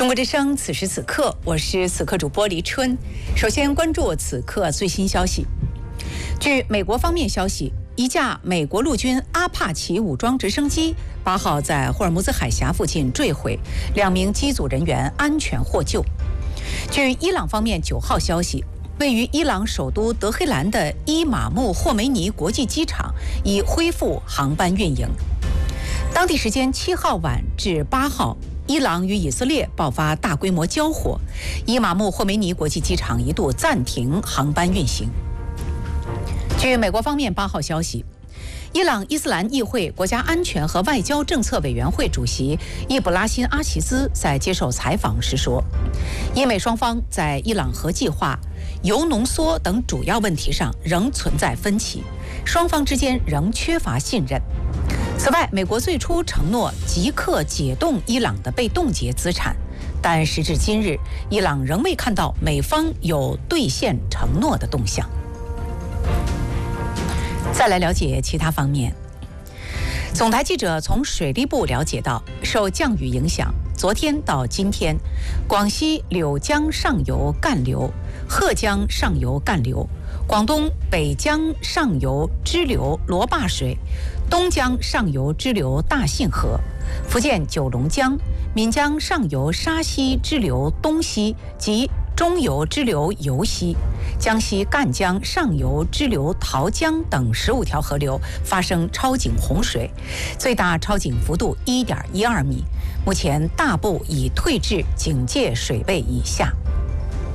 中国之声，此时此刻，我是此刻主播黎春。首先关注此刻最新消息。据美国方面消息，一架美国陆军阿帕奇武装直升机8号在霍尔木兹海峡附近坠毁，2名机组人员安全获救。据伊朗方面9号消息，位于伊朗首都德黑兰的伊马木霍梅尼国际机场已恢复航班运营。当地时间7号晚至8号，伊朗与以色列爆发大规模交火，伊马木霍梅尼国际机场一度暂停航班运行。据美国方面8号消息，伊朗伊斯兰议会国家安全和外交政策委员会主席易卜拉欣·阿齐兹在接受采访时说，伊美双方在伊朗核计划、铀浓缩等主要问题上仍存在分歧，双方之间仍缺乏信任。此外，美国最初承诺即刻解冻伊朗的被冻结资产，但时至今日，伊朗仍未看到美方有兑现承诺的动向。再来了解其他方面。总台记者从水利部了解到，受降雨影响，昨天到今天，广西柳江上游干流、鹤江上游干流、广东北江上游支流罗坝水、东江上游支流大信河、福建九龙江、闽江上游沙溪支流东溪及中游支流游溪、江西赣江上游支流桃江等15条河流发生超警洪水，最大超警幅度1.12米，目前大部已退至警戒水位以下。